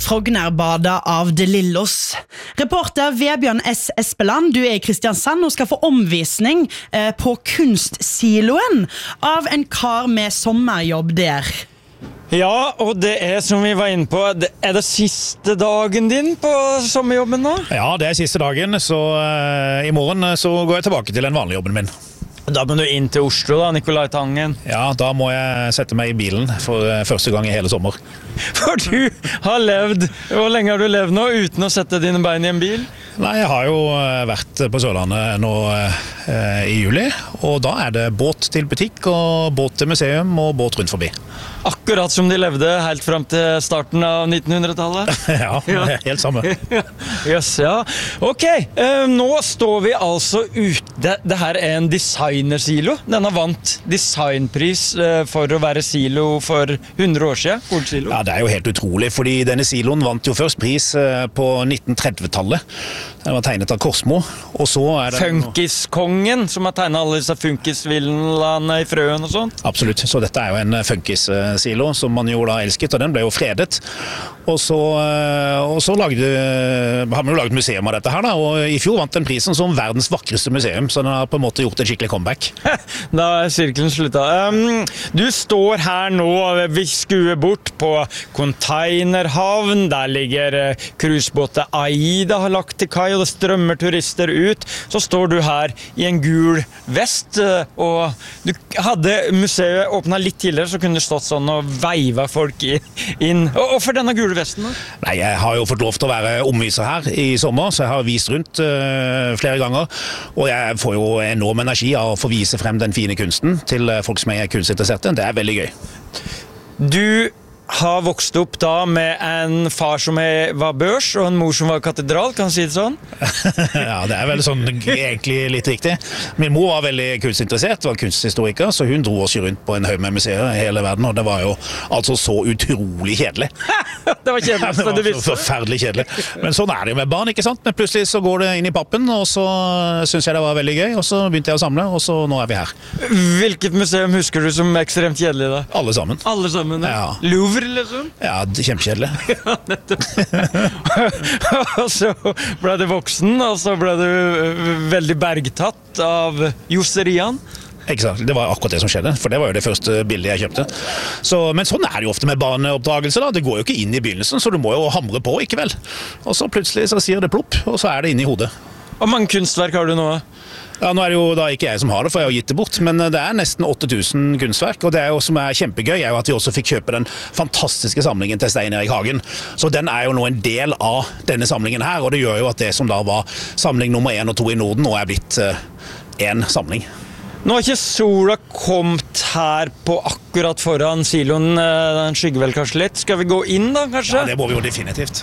Frognerbadet av De Lillos. Reporter Vebjørn S. Espeland, du I Kristiansand og skal få omvisning på Kunstsiloen av en kar med sommerjobb der. Ja, og det som vi var inne på, det det siste dagen din på sommerjobben nå? Ja, det siste dagen, så I morgen så går jeg tilbake til den vanlige jobben min. Da må du inn til Oslo da, Nicolai Tangen. Ja, da må jeg sette meg I bilen for første gang I hele sommer. For du har levd, hvor lenge har du levd nå uten å sette dine bein I en bil? Nei, jeg har jo vært på Sørlandet nå I juli, og da det båt til butikk, og båt til museum, og båt rundt forbi. Akkurat som de levde helt frem til starten av 1900-tallet? Ja, helt samme. Yes, ja. Ok, nå står vi altså ute. Det her en designersilo. Den har vant designpris for å være silo for 100 år siden. Kornsilo. Ja, det jo helt utrolig, fordi denne siloen vant jo først pris på 1930-tallet. Den var tegnet av Korsmo, og så det... Funkiskongen, som har tegnet alle disse funkisvillene I frøen og sånn? Absolutt, så dette jo en funkissilo som man jo da elsket, og den ble jo fredet. Og så har man jo laget museum av dette her da, og I fjor vant den prisen som verdens vakreste museum, så den har på en måte gjort et skikkelig comeback. Da sirkelen slutta. Du står her nå, vi skuer bort på containerhavn, der ligger cruisebåtet Aida har lagt til kai, og det strømmer turister ut. Så står du her I en gul vest, og du hadde museet åpnet litt tidligere, så kunne du stått sånn og veiva folk inn. Og for denne gule vesten da? Nei, jeg har jo fått lov til å være omviser her I sommer, så jeg har vist rundt flere ganger, og jeg får jo enorm energi av å få vise frem den fine kunsten til folk som kunstinteresserte. Det veldig gøy. Du har vokst opp da med en far som var børs og en mor som var katedral, kan du si det sånn? Ja, det vel sånn egentlig litt riktig. Min mor var veldig kunstinteressert, var kunsthistoriker, så hun dro oss rundt på en haug med museer I hele verden, og det var jo altså så utrolig kjedelig. Det var kjedelig, det var så forferdelig kjedelig. Men sånn det jo med barn, ikke sant? Men plutselig så går det inn I pappen, og så synes jeg det var veldig gøy, og så begynte jeg å samle, og så nå vi her. Hvilket museum husker du som ekstremt kjedelig da? Alle sammen. Alle sammen, ja. Louvre, liksom? Ja, kjempekjedelig. Ja, nettopp. Og så ble du voksen, og så ble du veldig bergtatt av Josserian. Exakt, det var akkurat det som skjedde, for det var jo det første bildet jeg kjøpte. Men sånn det jo ofte med barneoppdragelse da, det går jo ikke inn I begynnelsen, så du må jo hamre på, ikke vel? Og så plutselig så sier det plopp, og så det inne I hodet. Hvor mange kunstverk har du nå? Ja, nå det jo da ikke jeg som har det, for jeg har gitt det bort, men det nesten 8000 kunstverk, og det jo som kjempegøy, jo at vi også fikk kjøpe den fantastiske samlingen til Stein Erik Hagen. Så den jo nå en del av denne samlingen her, og det gjør jo at det som da var samling nummer 1 og 2 I Norden, nå blitt en samling. Nå har ikke sola kommet her på akkurat foran siloen, den skygger vel kanskje litt. Skal vi gå inn da, kanskje? Ja, det må vi jo definitivt.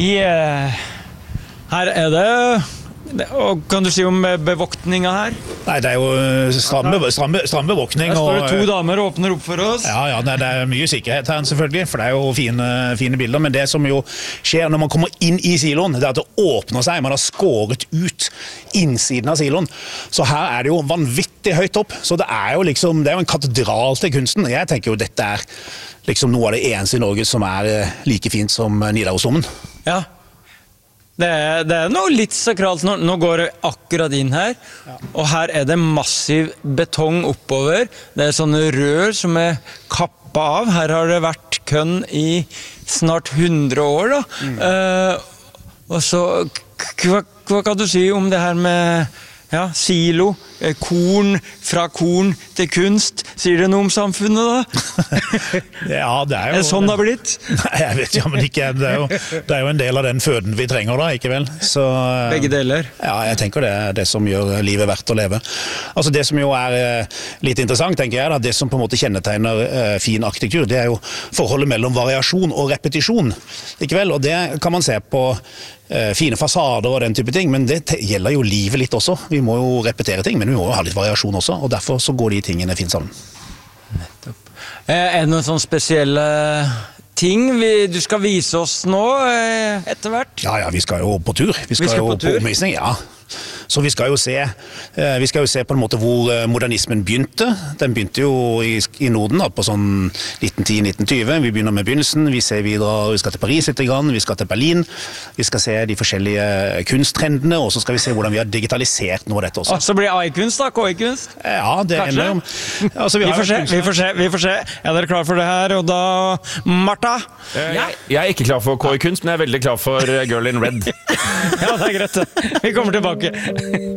Her det... Og kan du si om bevoktningen her? Nei, det jo stram bevåkning. Her står det 2 damer og åpner opp for oss. Ja, det mye sikkerhet her selvfølgelig, for det jo fine bilder, men det som jo skjer når man kommer inn I siloen, det at det åpner seg, man har skåret ut innsiden av siloen. Så her det jo vanvittig høyt opp, så det jo liksom, det jo en katedral til kunsten. Jeg tenker jo dette liksom noe av det eneste I Norge som like fint som Nidarosdomen. Ja. Det noe litt sakralt. Nå går det akkurat inn her, og her det massiv betong oppover. Det sånne rør som kappet av. Her har det vært kønn I snart 100 år da. Og så, hva kan du si om det her med silo, korn, fra korn til kunst? Sier det noe om samfunnet da? Ja, det jo... sånn det har blitt? Nei, jeg vet men ikke. Det jo en del av den føden vi trenger da, ikke vel? Så, begge deler? Ja, jeg tenker det som gjør livet verdt å leve. Altså det som jo litt interessant, tenker jeg da, det som på en måte kjennetegner fin arkitektur, det jo forholdet mellom variasjon og repetisjon, ikke vel? Og det kan man se på fine fasader og den type ting, men det gjelder jo livet litt også. Vi må jo repetere ting, men vi må jo ha litt variasjon også, og derfor så går de tingene fint sammen. Nettopp. Det noen sånne spesielle ting du skal vise oss nå etter hvert? Ja, vi skal jo på tur. Vi skal jo på omvisning, ja. Så vi skal jo se på en måte hvor modernismen begynte. Den begynte jo i Norden da, på sånn 1910-1920. Vi begynner med begynnelsen, vi skal til Paris litt grann, vi skal til Berlin, vi skal se de forskjellige kunsttrendene, og så skal vi se hvordan vi har digitalisert noe av dette også. Så blir det AI-kunst da, KI-kunst? Ja, det ender jo. Altså, vi får se. Er dere klar for det her? Og da, Martha? Jeg er ikke klar for KI-kunst, men jeg er veldig klar for Girl in Red. Ja, det er greit. Vi kommer tilbake.